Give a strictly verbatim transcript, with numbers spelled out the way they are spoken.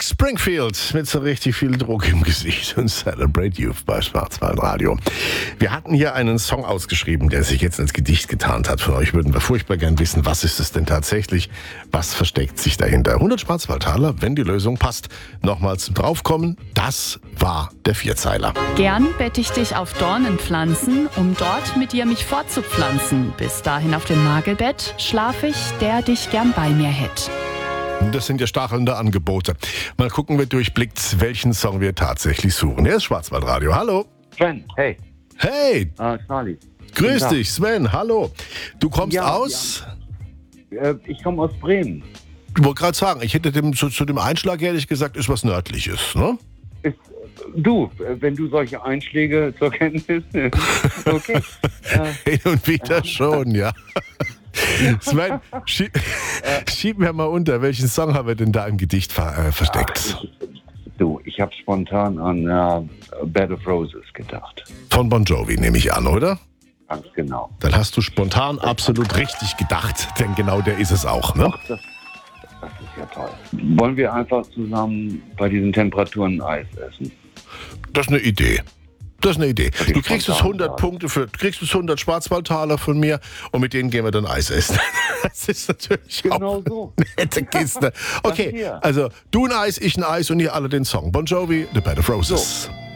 Springfield mit so richtig viel Druck im Gesicht und Celebrate Youth bei Schwarzwaldradio. Wir hatten hier einen Song ausgeschrieben, der sich jetzt ins Gedicht getarnt hat. Von euch würden wir furchtbar gern wissen, was ist es denn tatsächlich? Was versteckt sich dahinter? hundert Schwarzwaldtaler, wenn die Lösung passt. Nochmal zum Draufkommen, das war der Vierzeiler. Gern bette ich dich auf Dornenpflanzen, um dort mit dir mich fortzupflanzen. Bis dahin auf dem Nagelbett schlaf ich, der dich gern bei mir hätt. Das sind ja stachelnde Angebote. Mal gucken, wer durchblickt, welchen Song wir tatsächlich suchen. Hier ist Schwarzwaldradio. Hallo. Sven, hey. Hey. Uh, Charlie. Grüß dich, Sven. Hallo. Du kommst ja, aus? Ja. Äh, ich komme aus Bremen. Ich wollte gerade sagen, ich hätte dem, zu, zu dem Einschlag ehrlich gesagt, ist was Nördliches, ne? Ist, du, wenn du solche Einschläge zur Kenntnis nimmst, okay. äh, Hin und wieder schon, ja. Sven, schieb, schieb mir mal unter, welchen Song haben wir denn da im Gedicht ver, äh, versteckt? Ach, ich, du, ich habe spontan an uh, Bed of Roses gedacht. Von Bon Jovi nehme ich an, oder? Ganz genau. Dann hast du spontan absolut richtig gedacht, denn genau der ist es auch, ne? Ach, das, das ist ja toll. Wollen wir einfach zusammen bei diesen Temperaturen Eis essen? Das ist eine Idee. Das ist eine Idee. Die Du kriegst jetzt hundert Punkte für, du kriegst jetzt hundert Schwarzwaldtaler von mir und mit denen gehen wir dann Eis essen. Das ist natürlich Genau auch so. eine nette Kiste. Okay, also du ein Eis, ich ein Eis und ihr alle den Song. Bon Jovi, The Bed of Roses. So.